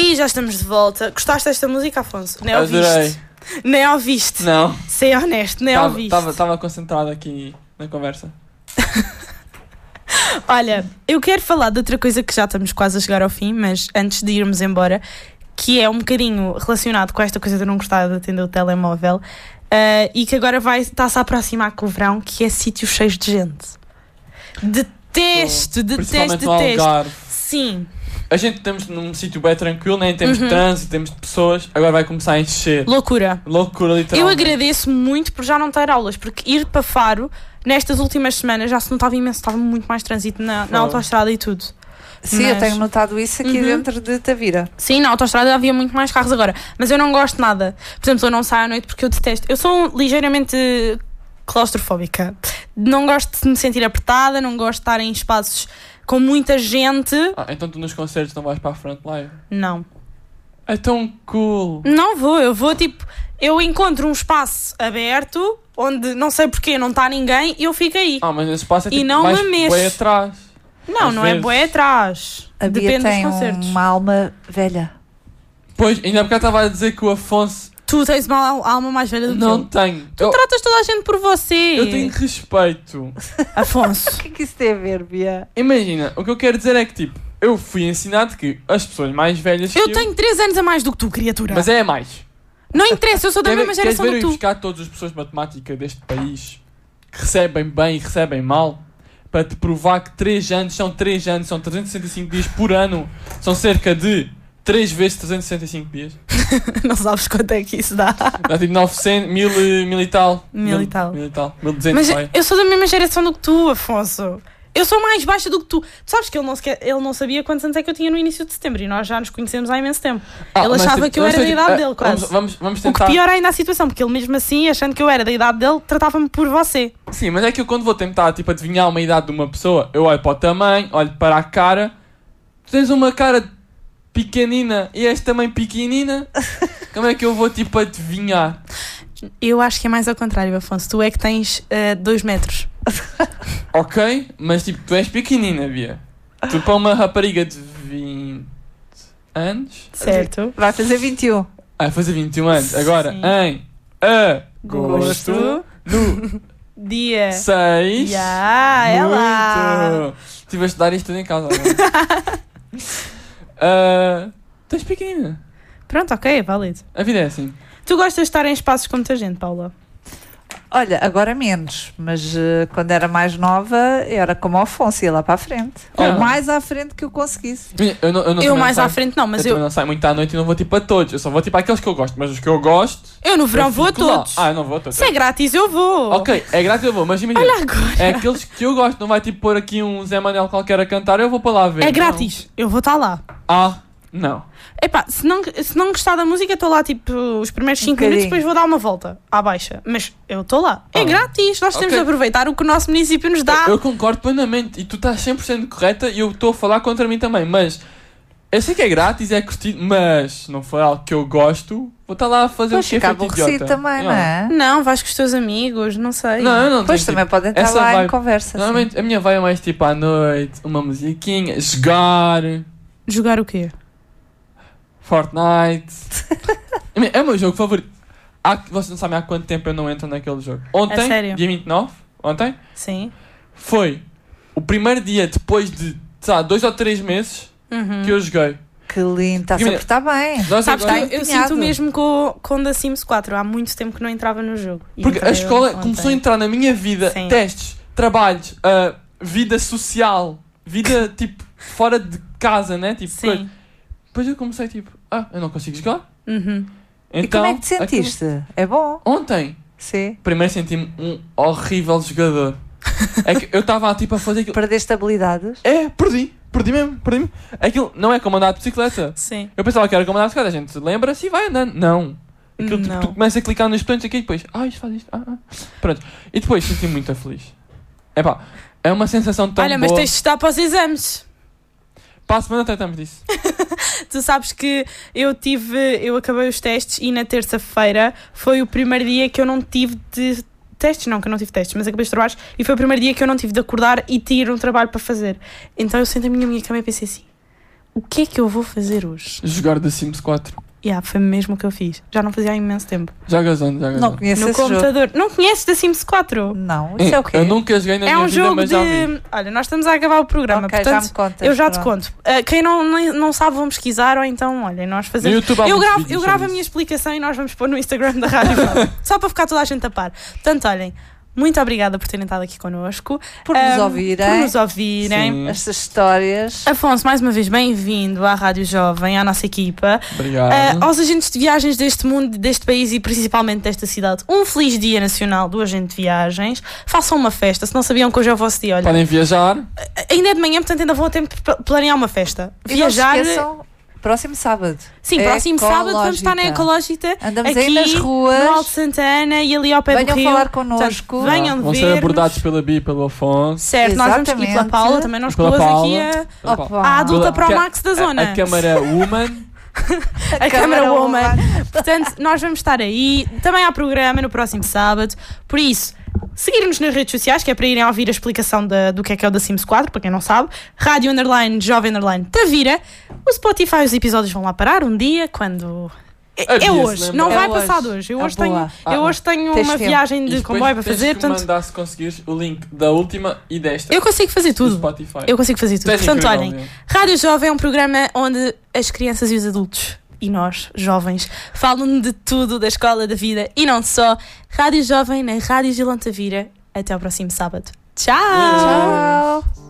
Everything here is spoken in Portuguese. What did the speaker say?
E já estamos de volta. Gostaste desta música, Afonso? Nem ouviste? Adorei. Nem ouviste? Não. Ser honesto, nem ouviste. Estava concentrado aqui na conversa. Olha, eu quero falar de outra coisa que já estamos quase a chegar ao fim, mas antes de irmos embora, que é um bocadinho relacionado com esta coisa de eu não gostar de atender o telemóvel, e que agora está-se a aproximar com o verão, que é sítios cheios de gente. Detesto. Principalmente no Algarve. Sim. A gente estamos num sítio bem tranquilo, nem temos de trânsito, temos de pessoas, agora vai começar a encher. Loucura, literalmente. Eu agradeço muito por já não ter aulas, porque ir para Faro, nestas últimas semanas, já se notava imenso, estava muito mais trânsito na autoestrada e tudo. Sim, eu tenho notado isso aqui dentro de Tavira. Sim, na autoestrada havia muito mais carros agora, mas eu não gosto nada. Por exemplo, eu não saio à noite porque eu detesto. Eu sou ligeiramente claustrofóbica. Não gosto de me sentir apertada, não gosto de estar em espaços com muita gente. Então tu nos concertos não vais para a front live? Não. É tão cool. Não vou, eu encontro um espaço aberto onde não sei porquê não está ninguém e eu fico aí. Mas esse espaço é tipo e não mais me mexo. Bem atrás. Não é bué atrás. A Bia Depende tem dos concertos. uma alma velha. Pois, ainda há bocado estava a dizer que o Afonso... Tu tens uma alma mais velha do que eu. Não tenho. Tu tratas toda a gente por você. Eu tenho respeito. Afonso. O que é que isso tem a ver, Bia? Imagina, o que eu quero dizer é que tipo, eu fui ensinado que as pessoas mais velhas que eu tenho 3 anos a mais do que tu, criatura. Mas é a mais. Não interessa, eu sou da mesma geração do que tu. Queres ver eu buscar todas as pessoas de matemática deste país que recebem bem e recebem mal para te provar que 3 anos são 3 anos, são 365 dias por ano, são cerca de 3 vezes 365 dias. Não sabes quanto é que isso dá. Dá tipo 900, 1000 e tal. 1000 e tal. 1200. Mas vai. eu sou da mesma geração do que tu, Afonso. Eu sou mais baixa do que tu. Tu sabes que ele não sabia quantos anos é que eu tinha no início de setembro e nós já nos conhecemos há imenso tempo. Ele achava tipo, que eu era da idade dele, quase. Vamos tentar. O que pior ainda a situação, porque ele mesmo assim, achando que eu era da idade dele, tratava-me por você. Sim, mas é que eu quando vou tentar tipo, adivinhar uma idade de uma pessoa, eu olho para o tamanho, olho para a cara. Tu tens uma cara pequenina e és também pequenina. Como é que eu vou tipo adivinhar? Eu acho que é mais ao contrário, Afonso. Tu é que tens 2 metros. Ok, mas tipo, tu és pequenina, Bia. Tu para uma rapariga de 20 anos... Certo. Vai fazer 21. Vai fazer 21 anos. Agora, Sim. em agosto, no dia 6... Já, é lá. Estive a estudar isto tudo em casa. Tu és pequenina. Pronto, ok, é válido. A vida é assim. Tu gostas de estar em espaços com muita gente, Paula? Olha, agora menos, mas quando era mais nova, era como o Afonso, ia lá para a frente. Ou mais à frente que eu conseguisse. Eu mais à frente não, mas eu não saio muito à noite e não vou tipo a todos. Eu só vou tipo àqueles que eu gosto. Mas os que eu gosto... Eu no verão vou a fico lá. todos. Eu não vou a todos. Se é grátis, eu vou. Ok, é grátis eu vou, mas imagina. Olha agora. É aqueles que eu gosto. Não vai tipo pôr aqui um Zé Manuel qualquer a cantar. Eu vou para lá ver. É grátis. Eu vou estar lá. Não. Epá, se não gostar da música, estou lá tipo os primeiros 5 minutos, depois vou dar uma volta à baixa. Mas eu estou lá. É grátis. Nós temos de aproveitar o que o nosso município nos dá. Eu concordo plenamente. E tu estás 100% correta e eu estou a falar contra mim também. Mas eu sei que é grátis, é curtido. Mas se não for algo que eu gosto, vou estar lá a fazer um que é feito idiota. Também, não é? Não, vais com os teus amigos, não sei. Não, eu não Pois tenho, também podem estar lá em conversa. Normalmente a minha vai é mais tipo à noite, uma musiquinha, jogar. Jogar o quê? Fortnite. É o meu jogo favorito. Vocês não sabem há quanto tempo eu não entro naquele jogo. Ontem, sério? dia 29, ontem, Sim. foi o primeiro dia depois de 2 ou 3 meses que eu joguei. Que lindo, está-se a portar bem. Sabes que eu sinto o mesmo com The Sims 4. Há muito tempo que não entrava no jogo. Porque a escola começou a entrar na minha vida. Sim. Testes, trabalhos, vida social, vida tipo fora de casa, né? Tipo, sim. Depois eu comecei tipo, eu não consigo jogar. Uhum. Então, e como é que te sentiste? É bom? Ontem, sim. Primeiro senti-me um horrível jogador. É que eu estava tipo a fazer aquilo. Perdeste habilidades? Perdi mesmo. Aquilo não é como andar de bicicleta. Sim. Eu pensava que era como andar de bicicleta. A gente lembra-se e vai andando. Não. Aquilo, tipo, tu começas a clicar nos botões aqui e depois, isto faz isto. Pronto. E depois senti-me muito feliz. Epá, é uma sensação tão boa. Olha, mas tens de estar para os exames. Para a semana tratamos disso. Tu sabes que eu acabei os testes e na terça-feira foi o primeiro dia que eu não tive de testes, não, que eu não tive testes, mas acabei os trabalhos e foi o primeiro dia que eu não tive de acordar e ter um trabalho para fazer. Então eu sento a minha cama e pensei assim, o que é que eu vou fazer hoje? Jogar The Sims 4. Foi mesmo o que eu fiz. Já não fazia há imenso tempo. Jogas onde? Não conheço No esse jogo. computador. Não conheces The Sims 4? Não, isso é o quê? Eu nunca joguei na É minha um vida, jogo mas já vi. de... Olha, nós estamos a acabar o programa, Ok, portanto... já me contas. Eu já te pronto. conto. Quem não sabe, vão pesquisar, ou então, olha, nós No fazemos... YouTube há Eu muitos gravo, vídeos eu gravo a sobre minha isso. explicação e nós vamos pôr no Instagram da Rádio Jovem. Só para ficar toda a gente a par. Portanto, olhem, muito obrigada por terem estado aqui connosco. Por nos ouvirem. Por nos ouvirem. Sim. Estas histórias. Afonso, mais uma vez, bem-vindo à Rádio Jovem, à nossa equipa. Obrigado. Aos agentes de viagens deste mundo, deste país e principalmente desta cidade, um feliz Dia Nacional do Agente de Viagens. Façam uma festa, se não sabiam que hoje é o vosso dia, olha. Podem viajar. Ainda é de manhã, portanto ainda vão a tempo de planear uma festa. E Viajar... não se esqueçam, próximo sábado. Sim, próximo sábado vamos estar na Ecológica. Andamos aqui aí nas ruas. no Alto Santana e ali ao pé do Venham Rio. falar connosco. Portanto, venham Vão ser ver-nos. abordados pela Bia e pelo Afonso. Certo, nós vamos aqui pela Exatamente. Paula, também não Pela expôs aqui Paula. Opa. a adulta para o Pela- Max da zona. A Câmara Woman. A Câmara Woman. Portanto, nós vamos estar aí. Também há programa no próximo sábado. Por isso, seguir-nos nas redes sociais, que é para irem ouvir a explicação do que é o The Sims 4, para quem não sabe. Rádio _ Jovem _ Tavira. O Spotify, os episódios vão lá parar um dia, quando... É dia, hoje, se não lembra. vai É hoje. passar de hoje. Eu Ah, hoje boa. tenho Tens uma tempo. viagem E de depois comboio para tens fazer, que portanto... mandar, se conseguires, o link da última e desta. Eu consigo fazer do tudo. Spotify. Eu consigo fazer Tu tudo. és Portanto, incrível, olhem, mesmo. Rádio Jovem é um programa onde as crianças e os adultos e nós, jovens, falam de tudo da escola, da vida e não só. Rádio Jovem na Rádio Gilão Tavira. Até ao próximo sábado. Tchau! Tchau.